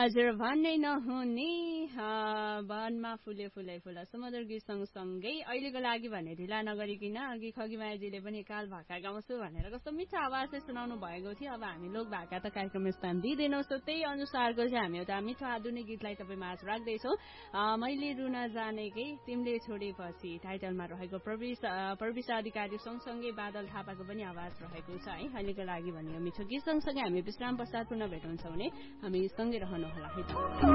हजुर भन्नै नहुने वनमा फुले फुलै फुला समुद्र गीत सँगसँगै अहिलेको लागि भने ढिला नगरिकन अघि खगीमायाजीले पनि काल भाका गाउँछु भनेर कस्तो मिठो आवाज चाहिँ सुनाउनु भएको थियो। अब हामी लोक भाका त कार्यक्रम स्थान दिँदैनौँ, सो त्यही अनुसारको चाहिँ हामी एउटा मिठो आधुनिक गीतलाई तपाईँ माझ राख्दैछौँ। मैले रुन जानेकै तिमीले छोडेपछि टाइटलमा रहेको प्रविशा अधिकारी सँगसँगै बादल थापाको पनि आवाज रहेको छ है। अहिलेको लागि भने यो मिठो गीत सँगसँगै हामी विश्राम पश्चात पुनः भेट हुन्छौँ भने हामी सँगै रहनुहोला है त।